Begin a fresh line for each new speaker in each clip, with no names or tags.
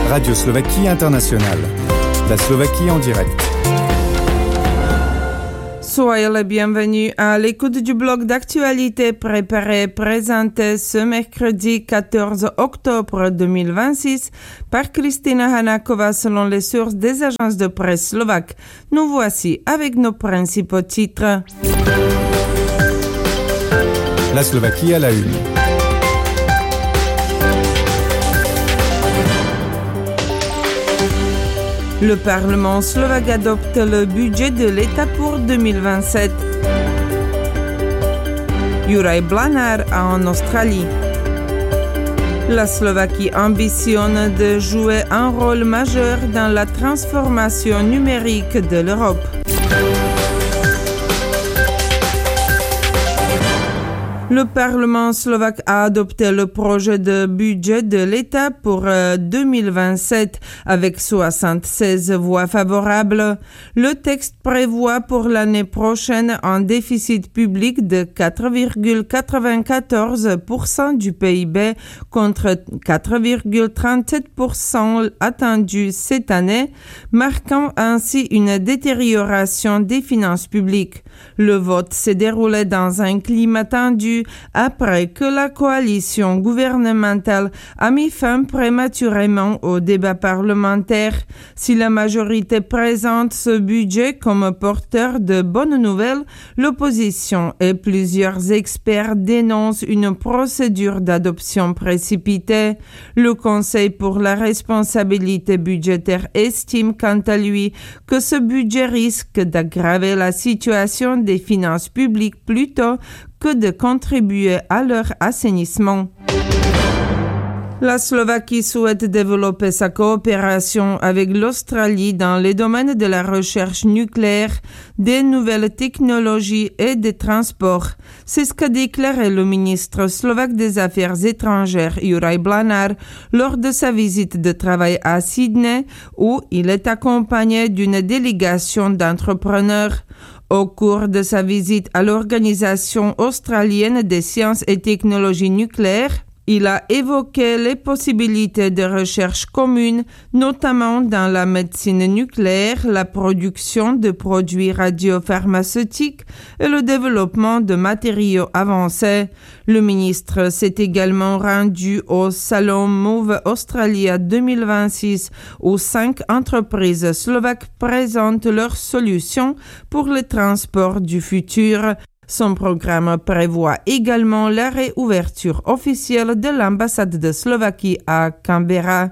Radio Slovaquie Internationale. La Slovaquie en direct.
Soyez les bienvenus à l'écoute du blog d'actualité préparé et présenté ce mercredi 14 octobre 2026 par Kristina Hanáková selon les sources des agences de presse slovaques. Nous voici avec nos principaux titres.
La Slovaquie à la une.
Le Parlement slovaque adopte le budget de l'État pour 2027. Juraj Blanár en Australie. La Slovaquie ambitionne de jouer un rôle majeur dans la transformation numérique de l'Europe. Le Parlement slovaque a adopté le projet de budget de l'État pour 2027 avec 76 voix favorables. Le texte prévoit pour l'année prochaine un déficit public de 4,94% du PIB contre 4,37% attendu cette année, marquant ainsi une détérioration des finances publiques. Le vote s'est déroulé dans un climat tendu après que la coalition gouvernementale a mis fin prématurément au débat parlementaire. Si la majorité présente ce budget comme porteur de bonnes nouvelles, l'opposition et plusieurs experts dénoncent une procédure d'adoption précipitée. Le Conseil pour la responsabilité budgétaire estime quant à lui que ce budget risque d'aggraver la situation des finances publiques plutôt que de contribuer à leur assainissement. La Slovaquie souhaite développer sa coopération avec l'Australie dans les domaines de la recherche nucléaire, des nouvelles technologies et des transports. C'est ce qu'a déclaré le ministre slovaque des Affaires étrangères Juraj Blanár lors de sa visite de travail à Sydney, où il est accompagné d'une délégation d'entrepreneurs. Au cours de sa visite à l'Organisation australienne des sciences et technologies nucléaires, il a évoqué les possibilités de recherche communes, notamment dans la médecine nucléaire, la production de produits radiopharmaceutiques et le développement de matériaux avancés. Le ministre s'est également rendu au Salon Move Australia 2026 où 5 entreprises slovaques présentent leurs solutions pour le transport du futur. Son programme prévoit également la réouverture officielle de l'ambassade de Slovaquie à Canberra.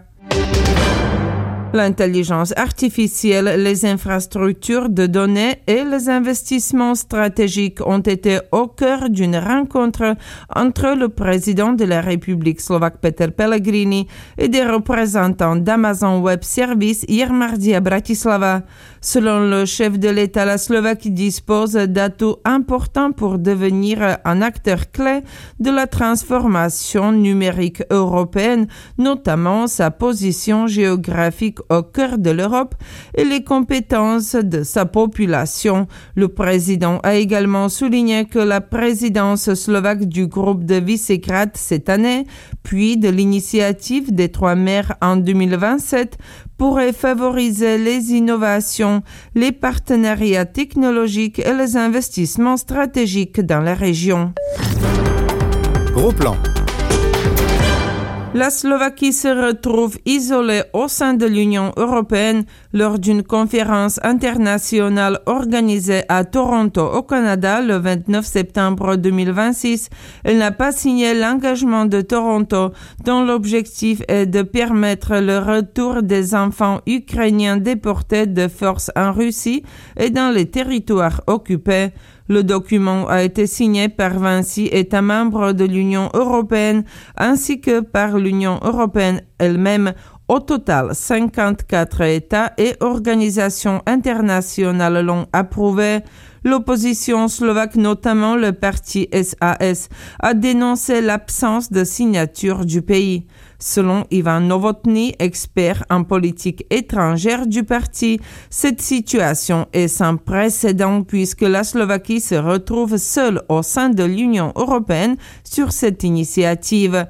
L'intelligence artificielle, les infrastructures de données et les investissements stratégiques ont été au cœur d'une rencontre entre le président de la République slovaque Peter Pellegrini et des représentants d'Amazon Web Services hier mardi à Bratislava. Selon le chef de l'État, la Slovaquie dispose d'atouts importants pour devenir un acteur clé de la transformation numérique européenne, notamment sa position géographique au cœur de l'Europe et les compétences de sa population. Le président a également souligné que la présidence slovaque du groupe de Visegrad cette année, puis de l'initiative des 3 mers en 2027, pourrait favoriser les innovations, les partenariats technologiques et les investissements stratégiques dans la région.
Gros plan.
La Slovaquie se retrouve isolée au sein de l'Union européenne lors d'une conférence internationale organisée à Toronto au Canada le 29 septembre 2026. Elle n'a pas signé l'engagement de Toronto dont l'objectif est de permettre le retour des enfants ukrainiens déportés de force en Russie et dans les territoires occupés. Le document a été signé par 26 États membres de l'Union européenne ainsi que par l'Union européenne elle-même. Au total, 54 États et organisations internationales l'ont approuvé. L'opposition slovaque, notamment le parti SAS, a dénoncé l'absence de signature du pays. Selon Ivan Novotný, expert en politique étrangère du parti, cette situation est sans précédent puisque la Slovaquie se retrouve seule au sein de l'Union européenne sur cette initiative.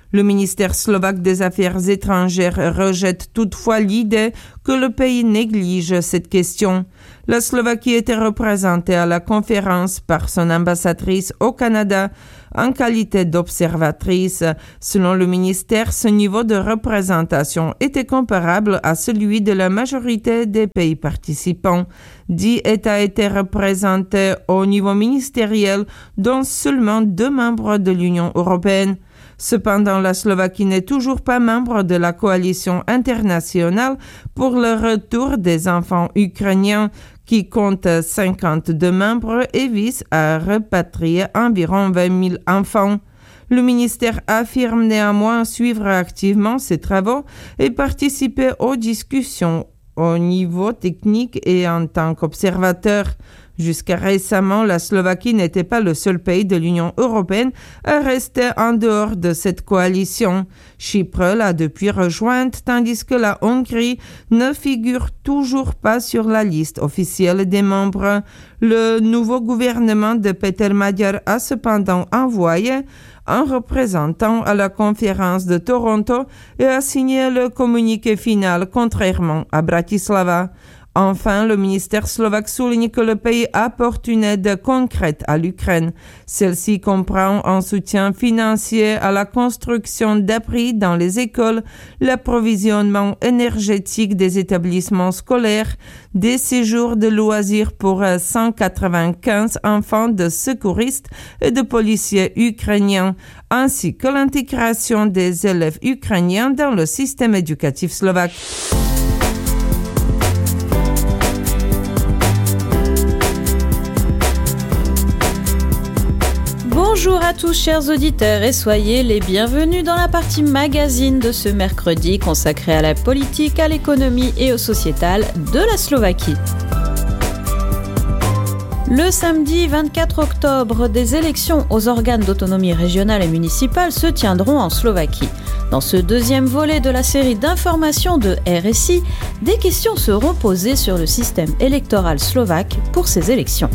Le ministère slovaque des Affaires étrangères rejette toutefois l'idée que le pays néglige cette question. La Slovaquie était représentée à la conférence par son ambassadrice au Canada en qualité d'observatrice. Selon le ministère, ce niveau de représentation était comparable à celui de la majorité des pays participants. 10 États étaient représentés au niveau ministériel, dont seulement 2 membres de l'Union européenne. Cependant, la Slovaquie n'est toujours pas membre de la coalition internationale pour le retour des enfants ukrainiens, qui compte 52 membres et vise à repatrier environ 20 000 enfants. Le ministère affirme néanmoins suivre activement ces travaux et participer aux discussions au niveau technique et en tant qu'observateur. Jusqu'à récemment, la Slovaquie n'était pas le seul pays de l'Union européenne à rester en dehors de cette coalition. Chypre l'a depuis rejointe, tandis que la Hongrie ne figure toujours pas sur la liste officielle des membres. Le nouveau gouvernement de Péter Magyar a cependant envoyé un représentant à la conférence de Toronto et a signé le communiqué final, contrairement à Bratislava. Enfin, le ministère slovaque souligne que le pays apporte une aide concrète à l'Ukraine. Celle-ci comprend un soutien financier à la construction d'abris dans les écoles, l'approvisionnement énergétique des établissements scolaires, des séjours de loisirs pour 195 enfants de secouristes et de policiers ukrainiens, ainsi que l'intégration des élèves ukrainiens dans le système éducatif slovaque.
Bonjour à tous chers auditeurs et soyez les bienvenus dans la partie magazine de ce mercredi consacrée à la politique, à l'économie et au sociétal de la Slovaquie. Le samedi 24 octobre, des élections aux organes d'autonomie régionale et municipale se tiendront en Slovaquie. Dans ce deuxième volet de la série d'informations de RSI, des questions seront posées sur le système électoral slovaque pour ces élections.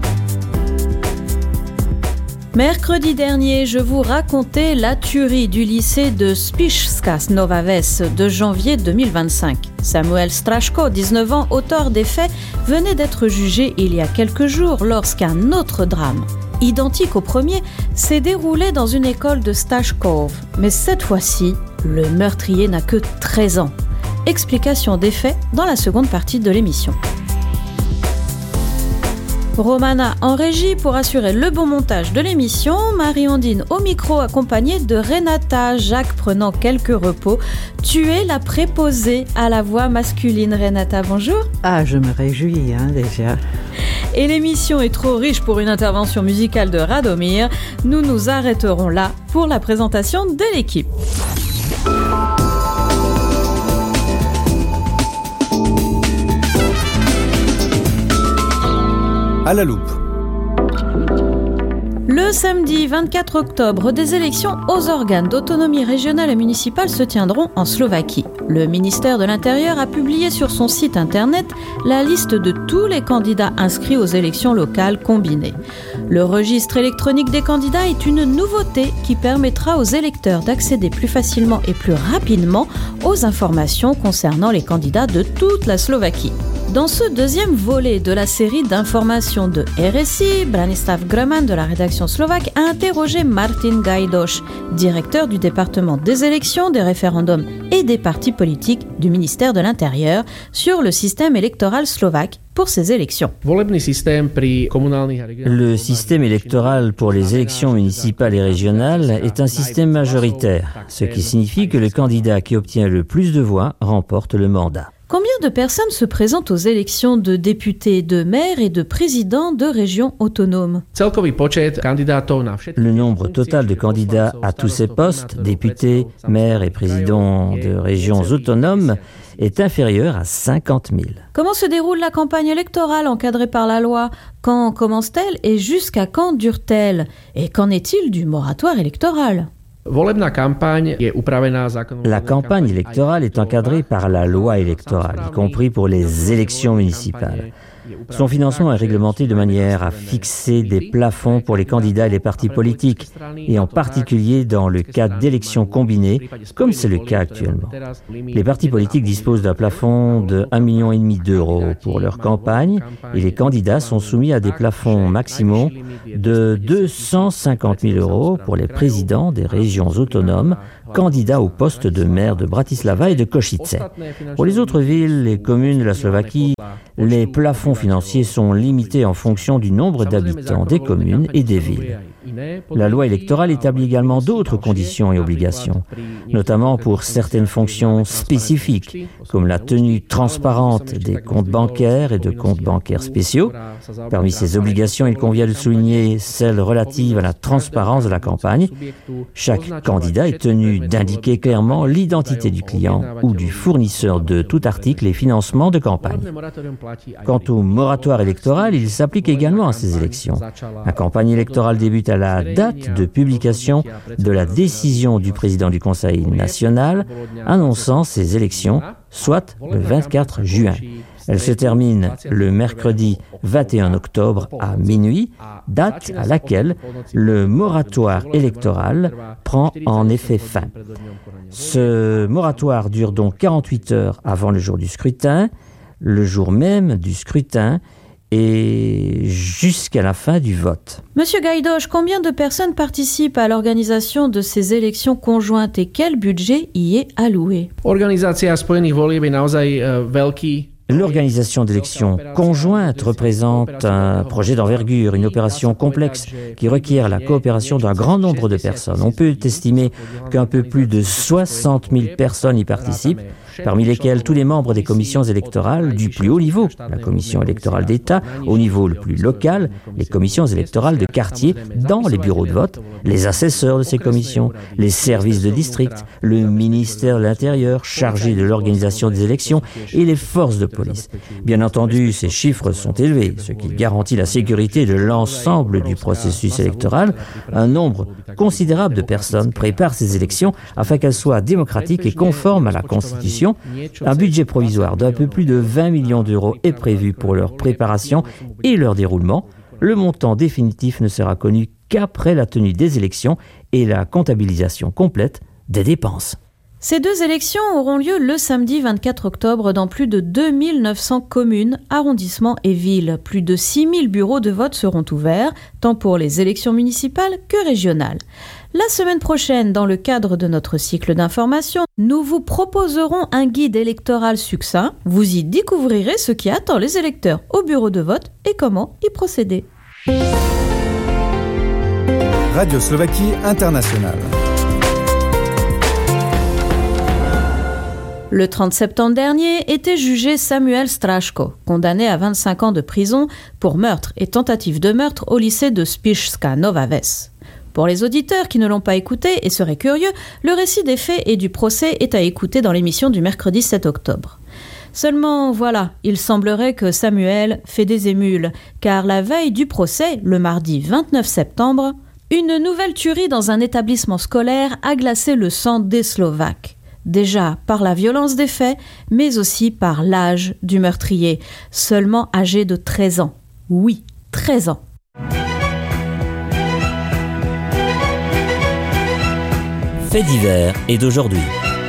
Mercredi dernier, je vous racontais la tuerie du lycée de Spišská Nová Ves de janvier 2025. Samuel Straško, 19 ans, auteur des faits, venait d'être jugé il y a quelques jours lorsqu'un autre drame, identique au premier, s'est déroulé dans une école de Staškov. Mais cette fois-ci, le meurtrier n'a que 13 ans. Explication des faits dans la seconde partie de l'émission. Romana en régie pour assurer le bon montage de l'émission, Marie-Ondine au micro accompagnée de Renata, Jacques prenant quelques repos. Tu es la préposée à la voix masculine. Renata, bonjour.
Ah, je me réjouis déjà.
Et l'émission est trop riche pour une intervention musicale de Radomir. Nous nous arrêterons là pour la présentation de l'équipe.
À la loupe.
Le samedi 24 octobre, des élections aux organes d'autonomie régionale et municipale se tiendront en Slovaquie. Le ministère de l'Intérieur a publié sur son site internet la liste de tous les candidats inscrits aux élections locales combinées. Le registre électronique des candidats est une nouveauté qui permettra aux électeurs d'accéder plus facilement et plus rapidement aux informations concernant les candidats de toute la Slovaquie. Dans ce deuxième volet de la série d'informations de RSI, Branislav Groman de la rédaction slovaque a interrogé Martin Gajdoš, directeur du département des élections, des référendums et des partis politiques du ministère de l'Intérieur, sur le système électoral slovaque pour ces élections.
Le système électoral pour les élections municipales et régionales est un système majoritaire, ce qui signifie que le candidat qui obtient le plus de voix remporte le mandat.
Combien de personnes se présentent aux élections de députés, de maires et de présidents de régions autonomes?
Le nombre total de candidats à tous ces postes, députés, maires et présidents de régions autonomes, est inférieur à 50 000.
Comment se déroule la campagne électorale encadrée par la loi? Quand commence-t-elle et jusqu'à quand dure-t-elle? Et qu'en est-il du moratoire électoral?
La campagne électorale est encadrée par la loi électorale, y compris pour les élections municipales. Son financement est réglementé de manière à fixer des plafonds pour les candidats et les partis politiques, et en particulier dans le cas d'élections combinées, comme c'est le cas actuellement. Les partis politiques disposent d'un plafond de 1,5 million d'euros pour leur campagne, et les candidats sont soumis à des plafonds maximaux de 250 000 euros pour les présidents des régions autonomes, candidats au poste de maire de Bratislava et de Košice. Pour les autres villes et communes de la Slovaquie, les plafonds financiers sont limités en fonction du nombre d'habitants des communes et des villes. La loi électorale établit également d'autres conditions et obligations, notamment pour certaines fonctions spécifiques, comme la tenue transparente des comptes bancaires et de comptes bancaires spéciaux. Parmi ces obligations, il convient de souligner celles relatives à la transparence de la campagne. Chaque candidat est tenu d'indiquer clairement l'identité du client ou du fournisseur de tout article et financement de campagne. Quant au moratoire électoral, il s'applique également à ces élections. La campagne électorale débute à la date de publication de la décision du président du Conseil national annonçant ces élections, soit le 24 juin. Elle se termine le mercredi 21 octobre à minuit, date à laquelle le moratoire électoral prend en effet fin. Ce moratoire dure donc 48 heures avant le jour du scrutin, le jour même du scrutin et jusqu'à la fin du vote.
Monsieur Gajdoš, combien de personnes participent à l'organisation de ces élections conjointes et quel budget y est alloué?
L'organisation d'élections conjointes représente un projet d'envergure, une opération complexe qui requiert la coopération d'un grand nombre de personnes. On peut estimer qu'un peu plus de 60 000 personnes y participent, parmi lesquels tous les membres des commissions électorales du plus haut niveau, la commission électorale d'État, au niveau le plus local, les commissions électorales de quartier dans les bureaux de vote, les assesseurs de ces commissions, les services de district, le ministère de l'Intérieur chargé de l'organisation des élections et les forces de police. Bien entendu, ces chiffres sont élevés, ce qui garantit la sécurité de l'ensemble du processus électoral. Un nombre considérable de personnes préparent ces élections afin qu'elles soient démocratiques et conformes à la Constitution. Un budget provisoire d'un peu plus de 20 millions d'euros est prévu pour leur préparation et leur déroulement. Le montant définitif ne sera connu qu'après la tenue des élections et la comptabilisation complète des dépenses.
Ces deux élections auront lieu le samedi 24 octobre dans plus de 2900 communes, arrondissements et villes. Plus de 6000 bureaux de vote seront ouverts, tant pour les élections municipales que régionales. La semaine prochaine, dans le cadre de notre cycle d'information, nous vous proposerons un guide électoral succinct. Vous y découvrirez ce qui attend les électeurs au bureau de vote et comment y procéder.
Radio Slovaquie Internationale.
Le 30 septembre dernier était jugé Samuel Straško, condamné à 25 ans de prison pour meurtre et tentative de meurtre au lycée de Spišská Nová Ves. Pour les auditeurs qui ne l'ont pas écouté et seraient curieux, le récit des faits et du procès est à écouter dans l'émission du mercredi 7 octobre. Seulement, voilà, il semblerait que Samuel fait des émules, car la veille du procès, le mardi 29 septembre, une nouvelle tuerie dans un établissement scolaire a glacé le sang des Slovaques. Déjà par la violence des faits, mais aussi par l'âge du meurtrier, seulement âgé de 13 ans. Oui, 13 ans.
Fait divers et d'aujourd'hui.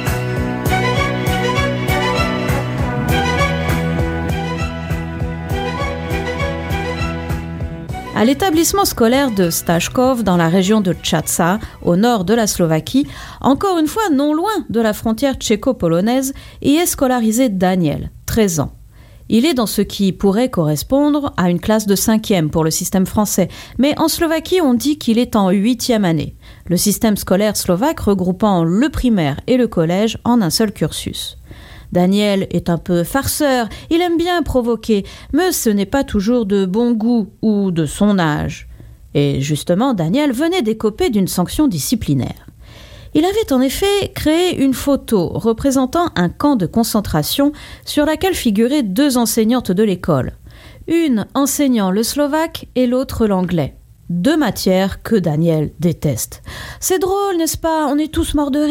À l'établissement scolaire de Staškov, dans la région de Čaca, au nord de la Slovaquie, encore une fois non loin de la frontière tchéco-polonaise, y est scolarisé Daniel, 13 ans. Il est dans ce qui pourrait correspondre à une classe de 5e pour le système français, mais en Slovaquie, on dit qu'il est en 8e année. Le système scolaire slovaque regroupant le primaire et le collège en un seul cursus. Daniel est un peu farceur, il aime bien provoquer, mais ce n'est pas toujours de bon goût ou de son âge. Et justement, Daniel venait d'écoper d'une sanction disciplinaire. Il avait en effet créé une photo représentant un camp de concentration sur laquelle figuraient 2 enseignantes de l'école. Une enseignant le slovaque et l'autre l'anglais. 2 matières que Daniel déteste. « C'est drôle, n'est-ce pas? On est tous morts de rire. »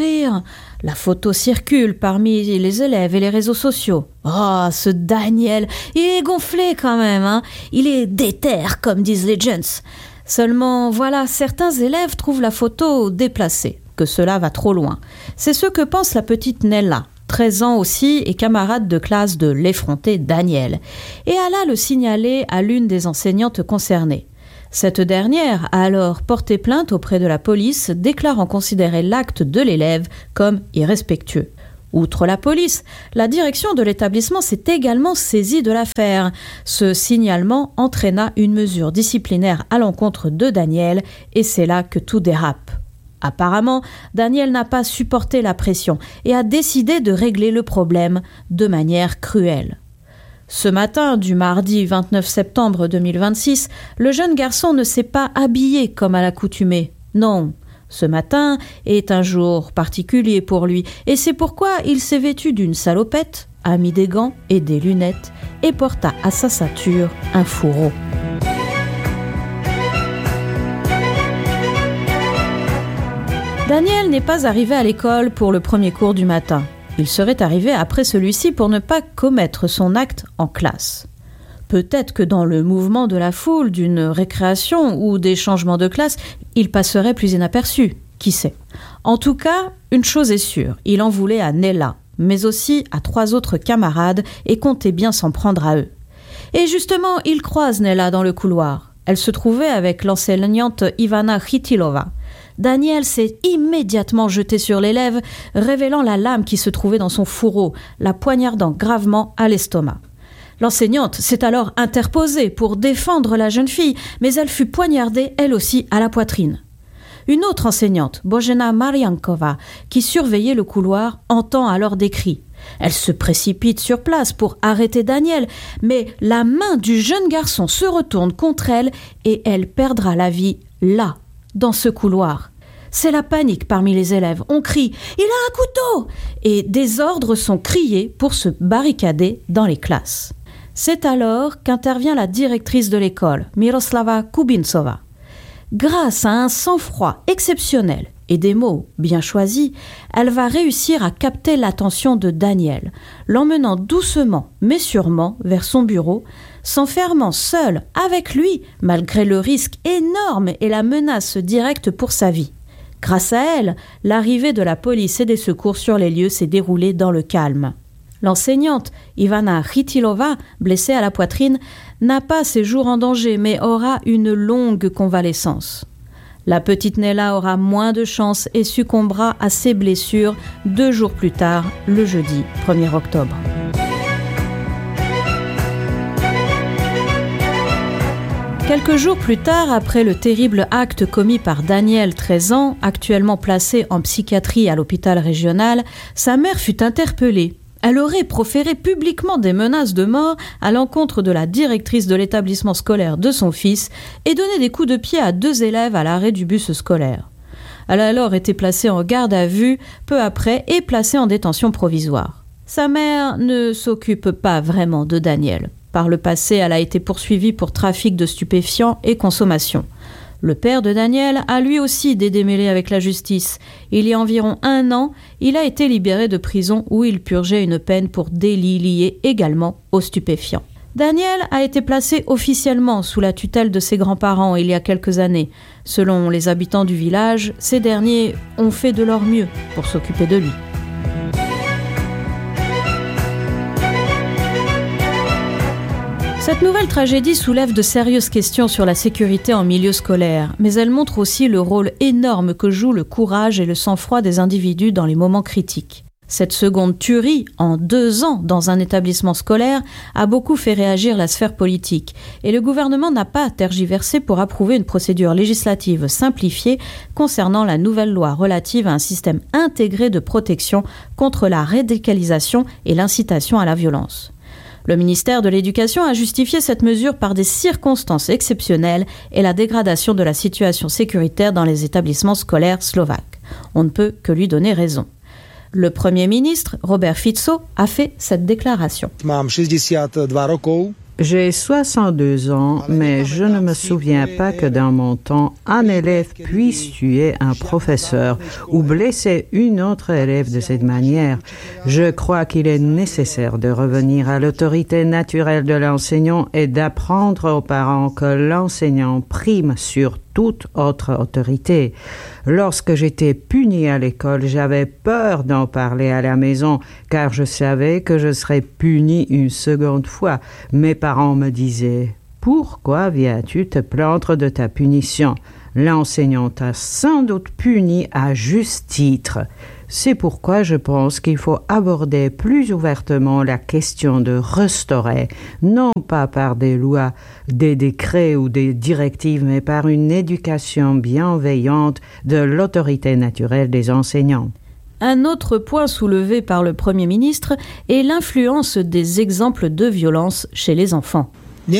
La photo circule parmi les élèves et les réseaux sociaux. Oh, ce Daniel, il est gonflé quand même, hein. Il est déter, comme disent les jeunes. Seulement, voilà, certains élèves trouvent la photo déplacée, que cela va trop loin. C'est ce que pense la petite Nella, 13 ans aussi et camarade de classe de l'effronté Daniel. Et alla le signaler à l'une des enseignantes concernées. Cette dernière a alors porté plainte auprès de la police, déclarant considérer l'acte de l'élève comme irrespectueux. Outre la police, la direction de l'établissement s'est également saisie de l'affaire. Ce signalement entraîna une mesure disciplinaire à l'encontre de Daniel et c'est là que tout dérape. Apparemment, Daniel n'a pas supporté la pression et a décidé de régler le problème de manière cruelle. Ce matin du mardi 29 septembre 2026, le jeune garçon ne s'est pas habillé comme à l'accoutumée. Non, ce matin est un jour particulier pour lui et c'est pourquoi il s'est vêtu d'une salopette, a mis des gants et des lunettes et porta à sa ceinture un fourreau. Daniel n'est pas arrivé à l'école pour le premier cours du matin. Il serait arrivé après celui-ci pour ne pas commettre son acte en classe. Peut-être que dans le mouvement de la foule, d'une récréation ou des changements de classe, il passerait plus inaperçu. Qui sait ? En tout cas, une chose est sûre, il en voulait à Nella, mais aussi à 3 autres camarades et comptait bien s'en prendre à eux. Et justement, il croise Nella dans le couloir. Elle se trouvait avec l'enseignante Ivana Chytilova. Daniel s'est immédiatement jeté sur l'élève, révélant la lame qui se trouvait dans son fourreau, la poignardant gravement à l'estomac. L'enseignante s'est alors interposée pour défendre la jeune fille, mais elle fut poignardée elle aussi à la poitrine. Une autre enseignante, Bojena Mariankova, qui surveillait le couloir, entend alors des cris. Elle se précipite sur place pour arrêter Daniel, mais la main du jeune garçon se retourne contre elle et elle perdra la vie là, dans ce couloir. C'est la panique parmi les élèves. On crie « Il a un couteau !» et des ordres sont criés pour se barricader dans les classes. C'est alors qu'intervient la directrice de l'école, Miroslava Kubintsova. Grâce à un sang-froid exceptionnel et des mots bien choisis, elle va réussir à capter l'attention de Daniel, l'emmenant doucement mais sûrement vers son bureau, s'enfermant seul avec lui malgré le risque énorme et la menace directe pour sa vie. Grâce à elle, l'arrivée de la police et des secours sur les lieux s'est déroulée dans le calme. L'enseignante Ivana Chytilova, blessée à la poitrine, n'a pas ses jours en danger mais aura une longue convalescence. La petite Nella aura moins de chance et succombera à ses blessures 2 jours plus tard, le jeudi 1er octobre. Quelques jours plus tard, après le terrible acte commis par Daniel, 13 ans, actuellement placé en psychiatrie à l'hôpital régional, sa mère fut interpellée. Elle aurait proféré publiquement des menaces de mort à l'encontre de la directrice de l'établissement scolaire de son fils et donné des coups de pied à 2 élèves à l'arrêt du bus scolaire. Elle a alors été placée en garde à vue peu après et placée en détention provisoire. Sa mère ne s'occupe pas vraiment de Daniel. Par le passé, elle a été poursuivie pour trafic de stupéfiants et consommation. Le père de Daniel a lui aussi des démêlés avec la justice. Il y a environ 1 an, il a été libéré de prison où il purgeait une peine pour délit lié également aux stupéfiants. Daniel a été placé officiellement sous la tutelle de ses grands-parents il y a quelques années. Selon les habitants du village, ces derniers ont fait de leur mieux pour s'occuper de lui. Cette nouvelle tragédie soulève de sérieuses questions sur la sécurité en milieu scolaire, mais elle montre aussi le rôle énorme que joue le courage et le sang-froid des individus dans les moments critiques. Cette seconde tuerie, en 2 ans dans un établissement scolaire, a beaucoup fait réagir la sphère politique, et le gouvernement n'a pas tergiversé pour approuver une procédure législative simplifiée concernant la nouvelle loi relative à un système intégré de protection contre la radicalisation et l'incitation à la violence. Le ministère de l'Éducation a justifié cette mesure par des circonstances exceptionnelles et la dégradation de la situation sécuritaire dans les établissements scolaires slovaques. On ne peut que lui donner raison. Le Premier ministre, Robert Fico, a fait cette déclaration.
J'ai 62 ans, mais je ne me souviens pas que dans mon temps, un élève puisse tuer un professeur ou blesser une autre élève de cette manière. Je crois qu'il est nécessaire de revenir à l'autorité naturelle de l'enseignant et d'apprendre aux parents que l'enseignant prime sur toute autre autorité. Lorsque j'étais puni à l'école, j'avais peur d'en parler à la maison, car je savais que je serais puni une seconde fois. Mes parents me disaient « Pourquoi viens-tu te plaindre de ta punition ? L'enseignant t'a sans doute puni à juste titre. » C'est pourquoi je pense qu'il faut aborder plus ouvertement la question de restaurer, non pas par des lois, des décrets ou des directives, mais par une éducation bienveillante de l'autorité naturelle des enseignants.
Un autre point soulevé par le Premier ministre est l'influence des exemples de violence chez les enfants.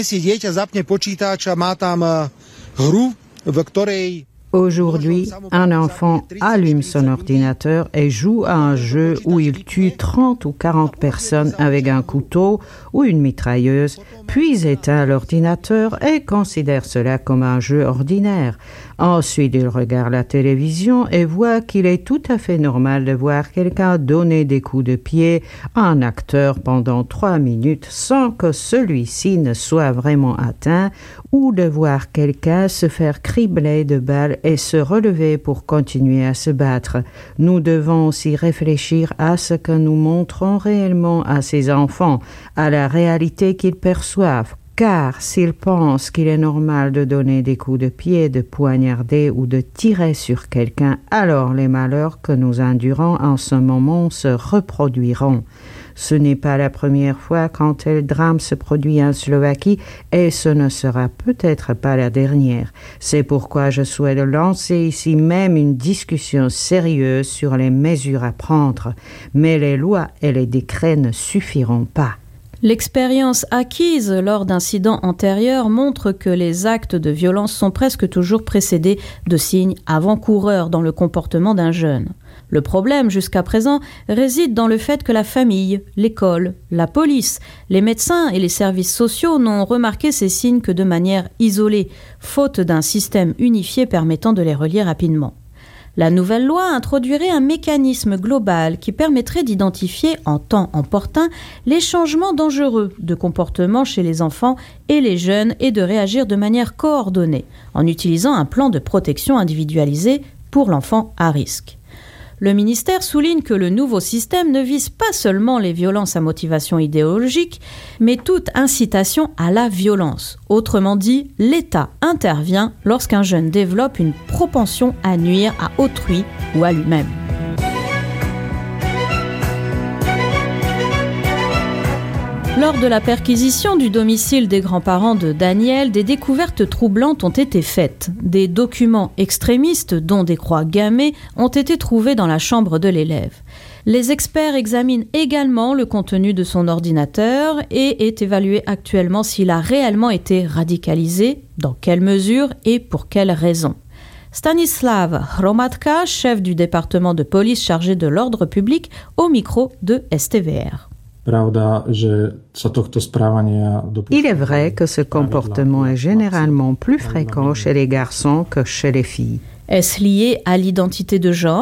Aujourd'hui, un enfant allume son ordinateur et joue à un jeu où il tue 30 ou 40 personnes avec un couteau ou une mitrailleuse, puis éteint l'ordinateur et considère cela comme un jeu ordinaire. Ensuite, il regarde la télévision et voit qu'il est tout à fait normal de voir quelqu'un donner des coups de pied à un acteur pendant 3 minutes sans que celui-ci ne soit vraiment atteint, ou de voir quelqu'un se faire cribler de balles et se relever pour continuer à se battre. Nous devons aussi réfléchir à ce que nous montrons réellement à ces enfants, à la réalité qu'ils perçoivent. Car s'ils pensent qu'il est normal de donner des coups de pied, de poignarder ou de tirer sur quelqu'un, alors les malheurs que nous endurons en ce moment se reproduiront. Ce n'est pas la première fois qu'un tel drame se produit en Slovaquie et ce ne sera peut-être pas la dernière. C'est pourquoi je souhaite lancer ici même une discussion sérieuse sur les mesures à prendre. Mais les lois et les décrets ne suffiront pas.
L'expérience acquise lors d'incidents antérieurs montre que les actes de violence sont presque toujours précédés de signes avant-coureurs dans le comportement d'un jeune. Le problème, jusqu'à présent, réside dans le fait que la famille, l'école, la police, les médecins et les services sociaux n'ont remarqué ces signes que de manière isolée, faute d'un système unifié permettant de les relier rapidement. La nouvelle loi introduirait un mécanisme global qui permettrait d'identifier en temps opportun les changements dangereux de comportement chez les enfants et les jeunes et de réagir de manière coordonnée en utilisant un plan de protection individualisé pour l'enfant à risque. Le ministère souligne que le nouveau système ne vise pas seulement les violences à motivation idéologique, mais toute incitation à la violence. Autrement dit, l'État intervient lorsqu'un jeune développe une propension à nuire à autrui ou à lui-même. Lors de la perquisition du domicile des grands-parents de Daniel, des découvertes troublantes ont été faites. Des documents extrémistes, dont des croix gammées, ont été trouvés dans la chambre de l'élève. Les experts examinent également le contenu de son ordinateur et est évalué actuellement s'il a réellement été radicalisé, dans quelle mesure et pour quelles raisons. Stanislav Hromadka, chef du département de police chargé de l'ordre public, au micro de STVR.
Il est vrai que ce comportement est généralement plus fréquent chez les garçons que chez les filles.
Est-ce lié à l'identité de genre ?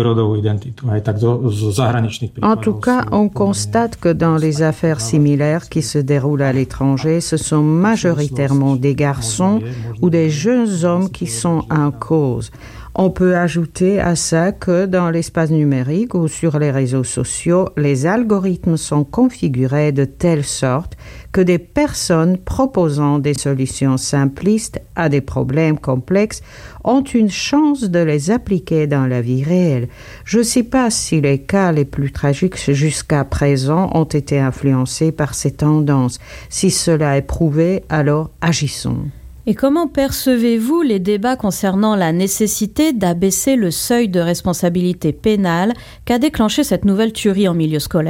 En tout cas, on constate que dans les affaires similaires qui se déroulent à l'étranger, ce sont majoritairement des garçons ou des jeunes hommes qui sont en cause. On peut ajouter à ça que dans l'espace numérique ou sur les réseaux sociaux, les algorithmes sont configurés de telle sorte que des personnes proposant des solutions simplistes à des problèmes complexes ont une chance de les appliquer dans la vie réelle. Je ne sais pas si les cas les plus tragiques jusqu'à présent ont été influencés par ces tendances. Si cela est prouvé, alors agissons.
Et comment percevez-vous les débats concernant la nécessité d'abaisser le seuil de responsabilité pénale qu'a déclenché cette nouvelle tuerie en milieu scolaire ?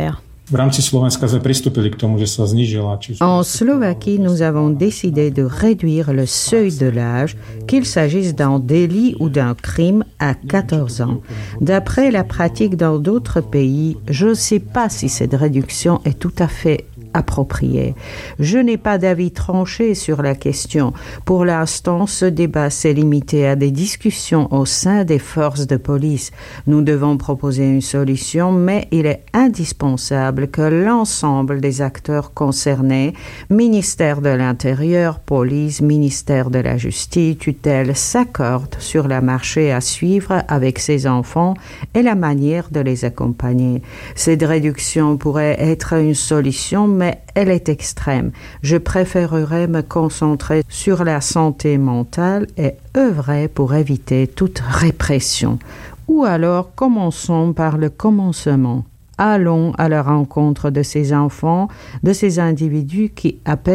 En Slovaquie, nous avons décidé de réduire le seuil de l'âge, qu'il s'agisse d'un délit ou d'un crime, à 14 ans. D'après la pratique dans d'autres pays, je ne sais pas si cette réduction est tout à fait appropriée. Je n'ai pas d'avis tranché sur la question. Pour l'instant, ce débat s'est limité à des discussions au sein des forces de police. Nous devons proposer une solution, mais il est indispensable que l'ensemble des acteurs concernés, ministère de l'Intérieur, police, ministère de la Justice, tutelle, s'accordent sur la marche à suivre avec ces enfants et la manière de les accompagner. Cette réduction pourrait être une solution, mais elle est extrême. Je préférerais me concentrer sur la santé mentale et œuvrer pour éviter toute répression. Ou alors, commençons par le commencement. Allons à la rencontre de ces enfants, de ces individus qui appellent